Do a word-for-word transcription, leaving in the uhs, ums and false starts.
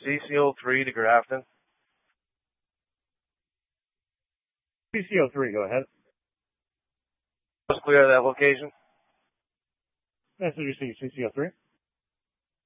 C C O three to Grafton. C C O three, go ahead. Was clear of that location. Message received, C C O three.